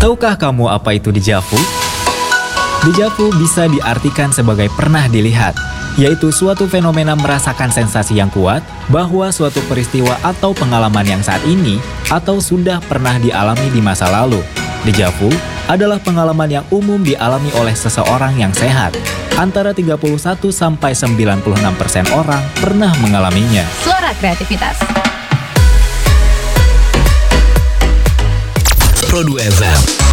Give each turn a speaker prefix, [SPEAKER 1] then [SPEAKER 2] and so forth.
[SPEAKER 1] Tahukah kamu apa itu déjà vu? Déjà vu bisa diartikan sebagai pernah dilihat, yaitu suatu fenomena merasakan sensasi yang kuat bahwa suatu peristiwa atau pengalaman yang saat ini atau sudah pernah dialami di masa lalu. Déjà vu adalah pengalaman yang umum dialami oleh seseorang yang sehat. Antara 31 sampai 96% orang pernah mengalaminya.
[SPEAKER 2] Suara kreativitas.
[SPEAKER 3] Pro 2 FM.